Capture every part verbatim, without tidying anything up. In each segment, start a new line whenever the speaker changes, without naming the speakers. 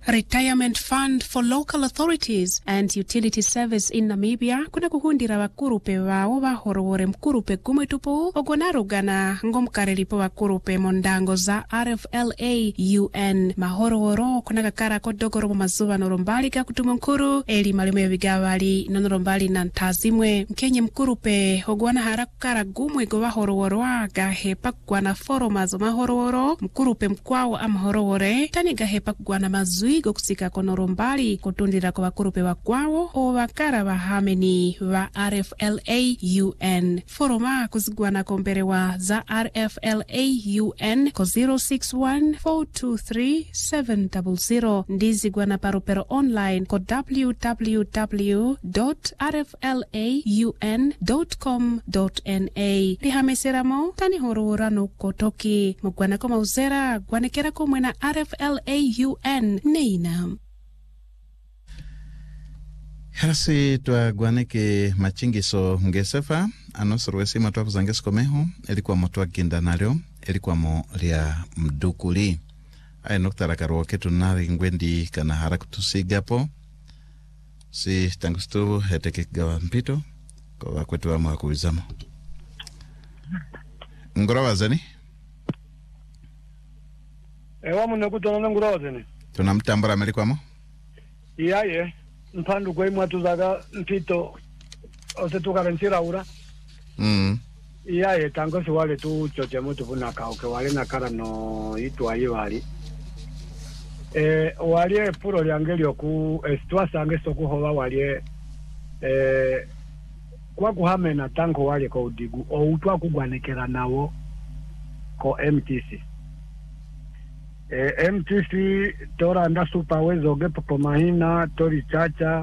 Retirement Fund for Local Authorities and Utility Service in Namibia kuna kuhundira wakurupe wao bahorowore mkurupe kumwetupo ogonarugana ngomkarelipo wakurupe mondango za R F L A U N mahoroworo kuna kakara kodogoro mazuva norombali ka kutumo nkuru eli malimo ya bigawali nonorombali na ntazimwe mkenye mkurupe ogwana harakukara gumwe go bahoroworo agahepa kugwana foromazo mahoroworo mkurupe mkwao amahorowore tani gahepa kugwana mazui go kusika konorombali kutundira kwa wakurupe wa kwao o wakara wahameni wa R F L A U N foroma kuzigwana komberewa za R F L A U N ko zero six one four two three seven zero zero ndizi gwana paropero online ko w w w dot r f l a u n dot com dot n a lihameseramo tani hororano kotoki mugwana ko mauzera gwanekera ko mwena R F L A U N neina
Harasi twa gwaneke machingiso ngesefa anosorwesi matwa kuzangesko meho elikuwa motwa ginda nalyo elikuwa mo lia mdukuli ay noktara karo ketu nari ngwendi kana harakutusigapo si tangustu heteke gawa mpito kwa kwetu wa mwakuizamo ngurawa zani
ewa mune kutona ngurawa zani
tunamtambara melikuwa mo
iyaye mpandu kwa imwatu zaga mpito ose tukarenchira ura
mm
iyaye tango si wale tu choche mutu punaka oke wale nakara no itu ayi wali e, wale puro liangeli oku estuwa sange soku hova wale e, kwa kuhame na tango wale kwa udigu o utuwa kugwanekera nawo ko M T C e, M T C tora anda supa wezo gepo pomahina tori chacha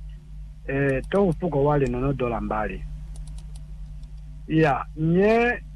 e, to upuko wale nono dola mbali ya nye